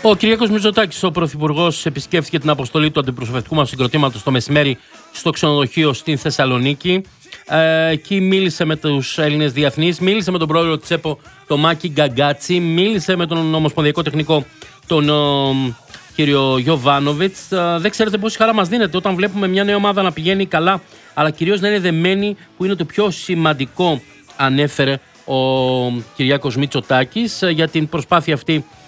Ο Κυριάκος Μητσοτάκης, ο Πρωθυπουργός, επισκέφθηκε την αποστολή του αντιπροσωπευτικού μας συγκροτήματος το μεσημέρι στο ξενοδοχείο στην Θεσσαλονίκη. Εκεί μίλησε με τους Έλληνες διεθνείς, μίλησε με τον πρόεδρο της ΕΠΟ, τον Μάκη Γκαγκάτσι, μίλησε με τον Ομοσπονδιακό Τεχνικό, τον κύριο Γιοβάνοβιτς. Δεν ξέρετε πόση χαρά μας δίνεται όταν βλέπουμε μια νέα ομάδα να πηγαίνει καλά, αλλά κυρίως να είναι δεμένη, που είναι το πιο σημαντικό, ανέφερε ο Κυριάκος Μητσοτάκης, για την προσπάθεια αυτή